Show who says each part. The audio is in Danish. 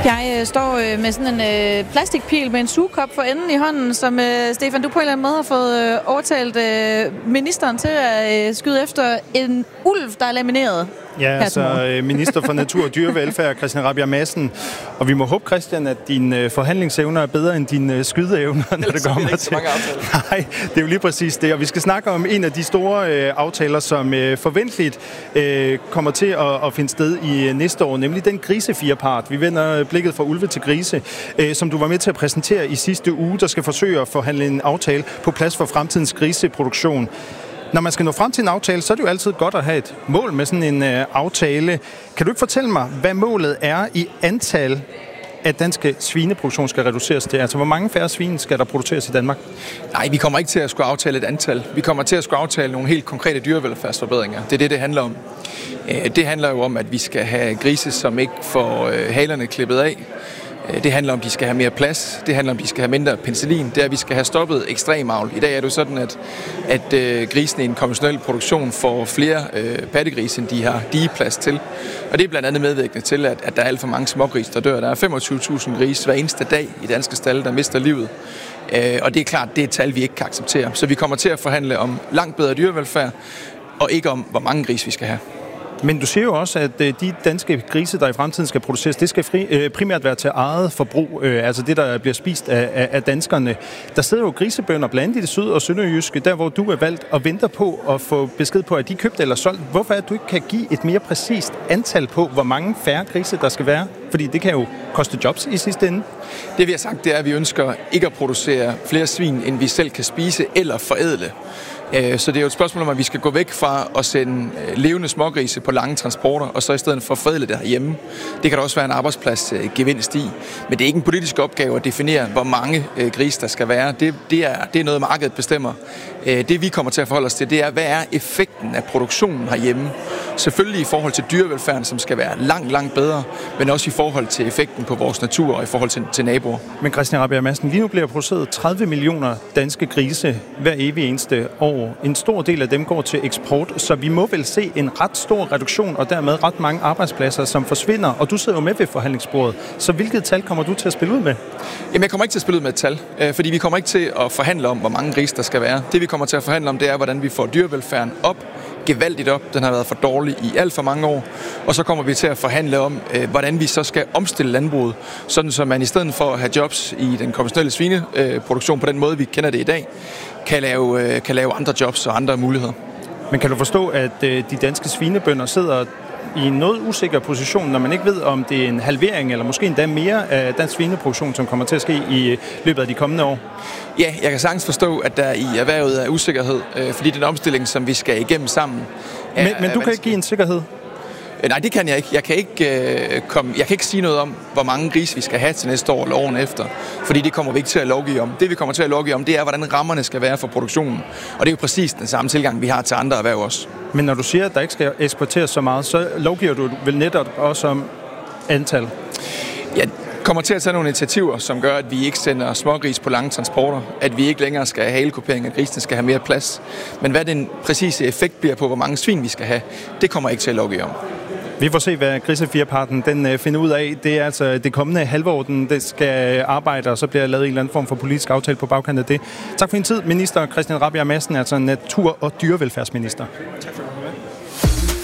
Speaker 1: Jeg står med sådan en plastikpil med en sugekop for enden i hånden, som Stefan, du på en eller anden måde har fået overtalt ministeren til at skyde efter en ulv, der er lamineret.
Speaker 2: Ja, altså minister for natur og dyrevelfærd, Christian Rabjerg Madsen. Og vi må håbe, Christian, at dine forhandlingsevner er bedre end dine skydeevner, når det kommer til. Nej, det er jo lige præcis det. Og vi skal snakke om en af de store aftaler, som forventeligt kommer til at finde sted i næste år, nemlig den grisefirepart. Vi vender blikket fra ulve til grise, som du var med til at præsentere i sidste uge, der skal forsøge at forhandle en aftale på plads for fremtidens griseproduktion. Når man skal nå frem til en aftale, så er det jo altid godt at have et mål med sådan en aftale. Kan du ikke fortælle mig, hvad målet er i antal af danske svineproduktion skal reduceres til? Altså, hvor mange færre svin skal der produceres i Danmark?
Speaker 3: Nej, vi kommer ikke til at skulle aftale et antal. Vi kommer til at skulle aftale nogle helt konkrete dyrevelfærdsforbedringer. Det er det handler om. Det handler jo om, at vi skal have grise, som ikke får halerne klippet af. Det handler om, at de skal have mere plads. Det handler om, at de skal have mindre penicillin. Det er, at vi skal have stoppet ekstrem avl. I dag er det jo sådan, at grisene i en konventionel produktion får flere pattegrise, end de har digeplads til. Og det er blandt andet medvirkende til, at der er alt for mange smågrise, der dør. Der er 25.000 grise hver eneste dag i danske stalde, der mister livet. Og det er klart, det er et tal, vi ikke kan acceptere. Så vi kommer til at forhandle om langt bedre dyrevelfærd, og ikke om, hvor mange grise vi skal have.
Speaker 2: Men du siger jo også, at de danske grise, der i fremtiden skal produceres, det skal primært være til eget forbrug, altså det, der bliver spist af danskerne. Der sidder jo grisebønder blandt andet i det syd- og sønderjyske, der hvor du er valgt og venter på at få besked på, at de er købt eller solgt. Hvorfor er det, du ikke kan give et mere præcist antal på, hvor mange færre grise der skal være? Fordi det kan jo koste jobs i sidste ende.
Speaker 3: Det vi har sagt, det er, at vi ønsker ikke at producere flere svin, end vi selv kan spise eller forædle. Så det er jo et spørgsmål om, at vi skal gå væk fra at sende levende smågrise på lange transporter, og så i stedet for at forædle det herhjemme. Det kan der også være en arbejdspladsgevinst i. Men det er ikke en politisk opgave at definere, hvor mange grise der skal være. Det er noget, markedet bestemmer. Det vi kommer til at forholde os til, det er, hvad er effekten af produktionen herhjemme? Selvfølgelig i forhold til dyrevelfærden, som skal være langt, langt bedre, men også i forhold til effekten på vores natur og i forhold til naboer.
Speaker 2: Men Christian Rabjerg Madsen, lige nu bliver produceret 30 millioner danske grise hver evig eneste år. En stor del af dem går til eksport, så vi må vel se en ret stor reduktion og dermed ret mange arbejdspladser, som forsvinder. Og du sidder jo med ved forhandlingsbordet, så hvilket tal kommer du til at spille ud med?
Speaker 3: Jamen, jeg kommer ikke til at spille ud med et tal, fordi vi kommer ikke til at forhandle om, hvor mange grise der skal være. Det vi kommer til at forhandle om, det er, hvordan vi får dyrevelfærden gevaldigt op. Den har været for dårlig i alt for mange år. Og så kommer vi til at forhandle om, hvordan vi så skal omstille landbruget, sådan så man i stedet for at have jobs i den konventionelle svineproduktion på den måde, vi kender det i dag, kan lave andre jobs og andre muligheder.
Speaker 2: Men kan du forstå, at de danske svinebønder sidder i en noget usikker position, når man ikke ved, om det er en halvering eller måske endda mere af dansk svineproduktion, som kommer til at ske i løbet af de kommende år?
Speaker 3: Ja, jeg kan sagtens forstå, at der i erhvervet er usikkerhed, fordi den omstilling, som vi skal igennem sammen.
Speaker 2: Men du kan ikke give en sikkerhed?
Speaker 3: Nej, det kan jeg ikke. Jeg kan ikke sige noget om, hvor mange grise vi skal have til næste år eller årene efter, fordi det kommer vi ikke til at lovgive om. Det vi kommer til at lovgive om, det er, hvordan rammerne skal være for produktionen. Og det er jo præcis den samme tilgang, vi har til andre erhverv også.
Speaker 2: Men når du siger, at der ikke skal eksporteres så meget, så lovgiver du vel netop også om antal?
Speaker 3: Jeg kommer til at tage nogle initiativer, som gør, at vi ikke sender smågris på lange transporter, at vi ikke længere skal have halekupering, at grisene skal have mere plads. Men hvad den præcise effekt bliver på, hvor mange svin vi skal have, det kommer ikke til at lovgive om.
Speaker 2: Vi får se, hvad grisefirparten den finder ud af. Det er altså det kommende halvår, den skal arbejde, og så bliver lavet en eller anden form for politisk aftale på bagkant af det. Tak for din tid, minister Christian Rabjerg Madsen, altså natur- og dyrevelfærdsminister.
Speaker 3: Tak for det.